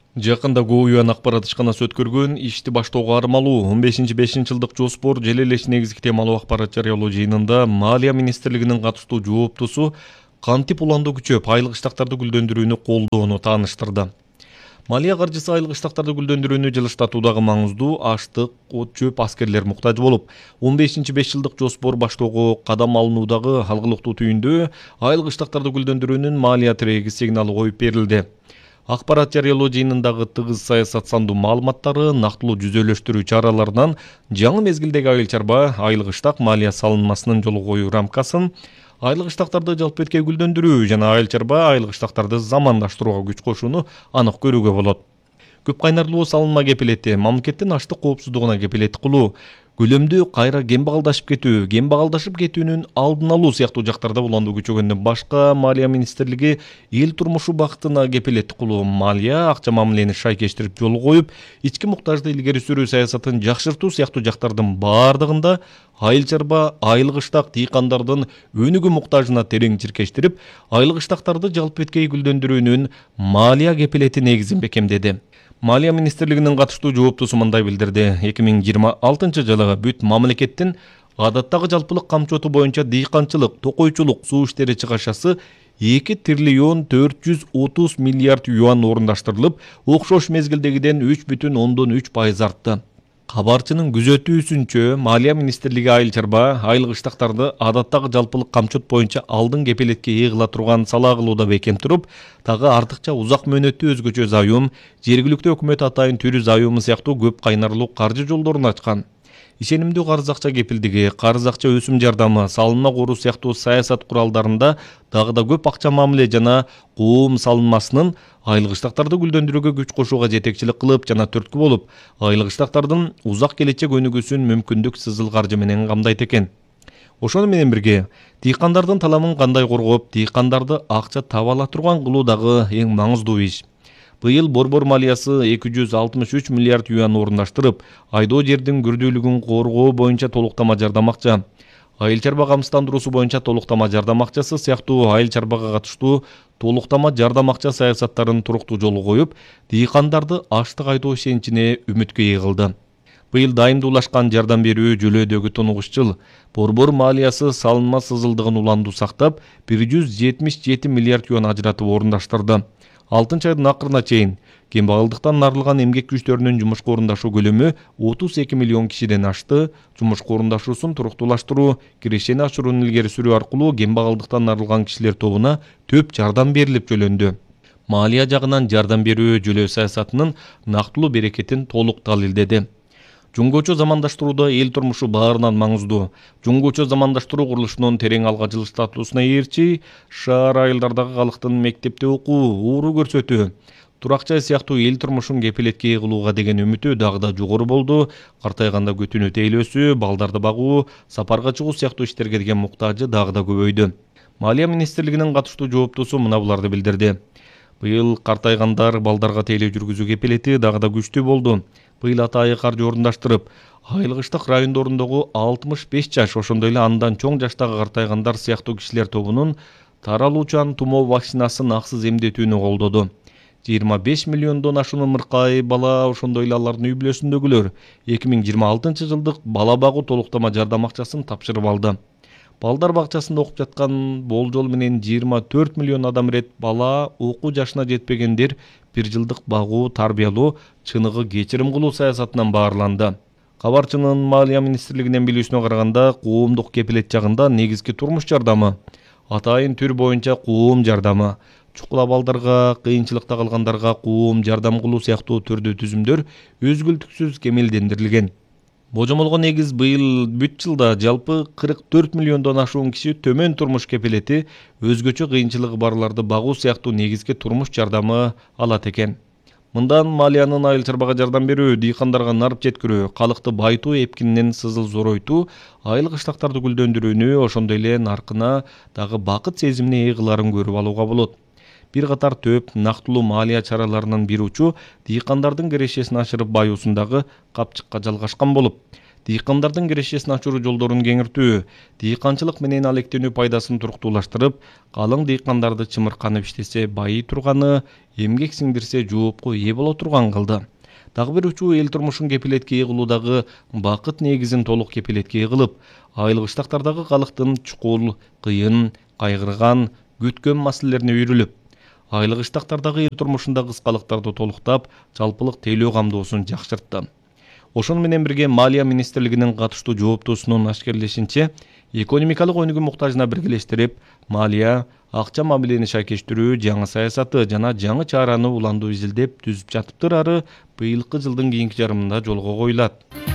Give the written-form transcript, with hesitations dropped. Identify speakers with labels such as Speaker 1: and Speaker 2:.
Speaker 1: Жакында ГУЮАн акбарат ишканасы өткөргөн ишти баштоого армалуу 15-5 жылдык жоспор жел элеш негизги темалуу акбарат жарыялоо жыйынында Малия министрлигинин катыштуу жооптусу кантип уланды күчөп айлык ыштактарды гүлдөндүрүүнү колдоону тааныштырды. Малия каржысы айлык ыштактарды гүлдөндүрүүнү жылыштатуудагы маңыздуу аштык, от чөп, аскерлер муктаж болуп, 15-5 жылдык жоспор баштоого кадам алынуудагы алгылыктуу түйүндө айлык ыштактарды гүлдөндүрүүнүн малия тиреги сигналы коюп берилди. Акбарат жарыялоо жыйынындагы тыгыз саясат сандуу маалыматтары, нактылуу жүзөлөштүрүү чараларынан жаңы мезгилдеги айыл чарба айлык ыштак малия салынмасынын жолу коюу рамкасын, айлык ыштактарды жалпы эткей гүлдөндүрүү жана айыл чарба айлык ыштактарды замандаштырууга күч кошууну анык көрүүгө болот. Көп кайнарлуу салынма кепилети мамлекеттин аштык коопсуздугуна кепилет кылуу, көлөмдүү кайра кембагалдашып кетүүнүн алдын алуу сыяктуу жактарда улануу күчөгөндөн башка Малия министрлиги эл турмушу бакытына кепилет кылуу, малия акча мамилени шайкештирип жол коюп, ички муктажды илгери сүрүү саясатын жакшыртуу сыяктуу жактардын баардыгында айыл чарба айлык ыштак дыйкандардын өнүгүү муктажына терең чиркештирип, айлык ыштактарды жалпы эткей гүлдөндүрүүнүн малия кепилети негизин бекемдеди. Малия министрлигинин катыштуу жооптусу мындай билдирди. 2026 жылы бүт мамлекеттин адаттагы жалпылык камчоту боюнча дыйканчылык, токойчулук, суу иштери чыгашасы 2 триллион 430 миллиард юан орундаштырылып, окшош мезгилдегиден 3,3% артты. Кабарчынын күзөтүүсүнчө Малия министрлиги айыл чарба айлык ыштактарды адаттагы жалпылык камчот боюнча алдын кепилетке ээ кыла турган салаа кылууда бекем туруп, дагы артыкча узак мөөнөттүү өзгөчө заюм, жергиликтүү өкмөт атайын түрү заюму сыяктуу көп кайнарлуу каржы жолдорун ачкан. Ишенимдүү карыз акча кепилдиги, карыз акча өсүм жардамы, салымына коруу сыяктуу саясат куралдарында дагы да көп акча мамиле жана коом салынмасынын айлык ыштактарды гүлдөндүрүүгө күч кошууга жетекчилик кылып жана түрткү болуп, айлык ыштактардын узак келечек өнүгүүсүн мүмкүндүк сызыл каржы менен камдайт экен. Ошону менен бирге, дыйкандардын таламын кандай коргоп, дыйкандарды акча таба ала турган кылуу дагы эң маңыздуу иш. Быйыл борбор малиясы 263 миллиард юан орундаштырып, айдоо жердин күрдүүлүгүн коргоо боюнча толуктама жардам акча, айыл чарба камсыздандыруусу боюнча толуктама жардам акчасы сыяктуу айыл чарбага катыштуу толуктама жардам акча саясаттарын туруктуу жолго коюп, дыйкандарды аштык айдоо ишеничине үмүткө ээ кылды. Быйыл дайымдуулашкан жардам берүү жөлөөдөгү тунугуш жыл. Борбор малиясы салынма сызылдыгын уландуу сактап, 177 миллиард юан ажыратып орундаштырды. 6 айдын акырына чейин кембагалдыктан арылган эмгек күчтөрүнүн жумушка орундашуу көлөмү 32 миллион кишиден ашты. Жумушка орундашуусун туруктуулаштыруу, кирешени ашыруунун илгери сүрүү аркылуу кембагалдыктан арылган кишилер тобуна төп жардам берилип жөлөндү. Малия жагынан жардам берүү жөлөө саясатынын нактылуу берекетин толук далилдеди. Жуңгучу замандаштырууда эл турмушу баарынан маңыздуу. Жуңгучу замандаштыруу курулушунун терең алга жылыш статусуна ээрчи, шаар айылдардагы калктын мектепте окуу, ууру көрсөтүү, турак жай сыяктуу эл турмушун кепилетке ээ кылууга деген үмүтү дагы да жогору болду. Картайганда күтүүнү тейлөөсү, балдарды багуу, сапарга чыгуу сыяктуу иштерге деген муктажы дагы да көбөйдү. Малия министрлигинин катыштуу жооптусу мына буларды билдирди. Быйыл картайгандар балдарга тейлөө жүргүзүү кепилети дагы да күчтүү болду. Быйыл атайы каржы орундаштырып, айлык ыштак райондорундогу 65 жаш, ошондой эле андан чоң жаштагы картайгандар сыяктуу кишилер тобунун таралуучан тумоо вакцинасын аксыз эмдетүүнү колдоду. 25 миллиондон ашуун ымыркай бала, ошондой эле алардын үй бүлөсүндөгүлөр 2026 жылдык бала багуу толуктама жардам акчасын тапшырып алды. Балдар бакчасында окуп жаткан болжол менен 24 миллион адам ирет бала, окуу жашына жетпегендер 1 жылдык багуу, тарбиялоо, чыныгы кечирим кылуу саясатынан баарланды. Кабарчынын Малия министрлигинен билүүсүнө караганда, коомдук кепилет жагында негизги турмуш жардамы, атайын түр боюнча коом жардамы, чукул абалдарга, кыйынчылыкта калгандарга коом жардам кылуу сыяктуу түрдүү түзүмдөр өзгөлтүксүз кемелдендирилген. Божомолго негиз быйыл бүт жылда жалпы 44 миллиондон ашуун киши төмөн турмуш кепилети, өзгөчө кыйынчылыгы барларды багуу сыяктуу негизги турмуш жардамы алат экен. Мындан Малиянын айыл чарбага жардам берүү, дыйкандарга нарып жеткирүү, калыкты байытуу эпкининен сызыл зоройтуу, айлык ыштактарды гүлдөндүрүүнү, ошондой эле наркына дагы бакыт сезимине ээ кыларын көрүп алууга болот. Бир катар төп нактылуу малия чараларынын бир учу дыйкандардын кирешесин ашырып баюусундагы капчыкка жалгашкан болуп, дыйкандардын кирешесин ачыруу жолдорун кеңиртүү, дыйканчылык менен алектенүү пайдасын туруктуулаштырып, калың дыйкандарды чымырканып иштесе байый турганы, эмгек сиңдирсе жоопко ээ боло турган кылды. Дагы бир учуу эл турмушун кепилетке ээ кылуудагы бакыт негизин толук кепилетке ээ кылып, айлык ыштактардагы калктын чукул, кыйын, кайгырган, күткөн маселелерине үйрүлүп, айлык ыштактардагы эл турмушунда кыскалыктарды толуктап, жалпылык тейлөө камдоосун жакшыртты. Ошону менен бирге Малия министрлигинин катыштуу жооптуусунун ашкерлешинче, экономикалык өнүгүү муктажына биргелештирип, Малия акча мамилени шайкештирүү, жаңы саясаты жана жаңы чараны уландуу изилдеп түзүп жатыптыр ары быйылкы жылдын кийинки жарымында жолго коюлат.